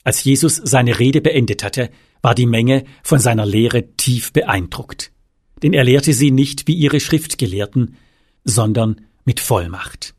Als Jesus seine Rede beendet hatte, war die Menge von seiner Lehre tief beeindruckt. Denn er lehrte sie nicht wie ihre Schriftgelehrten, sondern mit Vollmacht.